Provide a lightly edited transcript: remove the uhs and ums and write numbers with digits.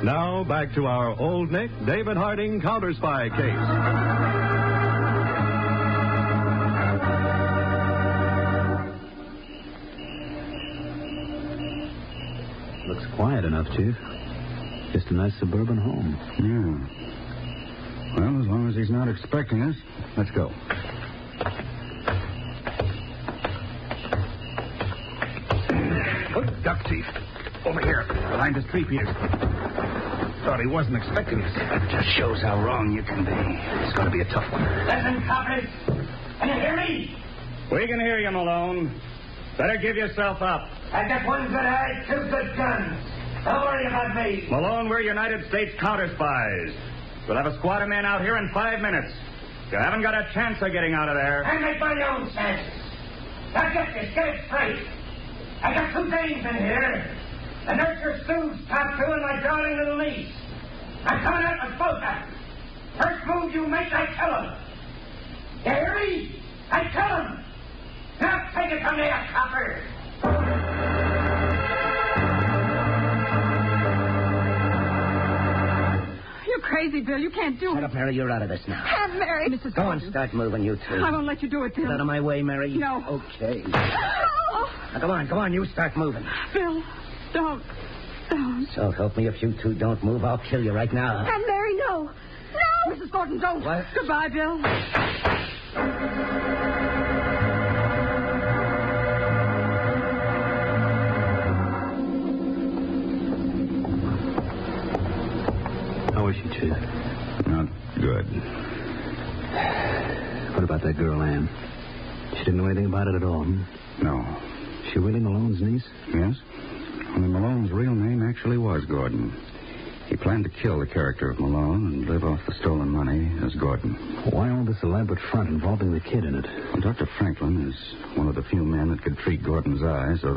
Now, back to our Old Nick, David Harding counter-spy case. Looks quiet enough, Chief. Just a nice suburban home. Yeah. Well, as long as he's not expecting us, let's go. Duck, Chief. Over here, behind this tree, Peters. Thought he wasn't expecting us. That just shows how wrong you can be. It's going to be a tough one. Listen, coppers. Can you hear me? We can hear you, Malone. Better give yourself up. I've got one good eye, two good guns. Don't worry about me. Malone, we're United States counter-spies. We'll have a squad of men out here in 5 minutes. You haven't got a chance of getting out of there. I make my own chances. Now get this, get it straight. I got 2 dames in here. The nurse Sue's top 2 and my darling little niece. I'm coming out with both of them. First move you make, I kill them. You hear me? I kill them. Now take it from there, copper. You're crazy, Bill. You can't do it. Shut up, Mary. You're out of this now. Aunt Mary. Mrs. Go on, start moving, you two. I won't let you do it, Bill. Get out of my way, Mary. No. Okay. Oh. Now, come on, you start moving. Bill, don't. So help me, if you two don't move, I'll kill you right now. Aunt Mary, no. No. Mrs. Gordon, don't. What? Goodbye, Bill. How is she, Chief? Not good. What about that girl, Ann? She didn't know anything about it at all, hmm? No. She really Malone's niece? Yes? Only Malone's real name actually was Gordon. He planned to kill the character of Malone and live off the stolen money as Gordon. Why all this elaborate front involving the kid in it? Well, Dr. Franklin is one of the few men that could treat Gordon's eyes so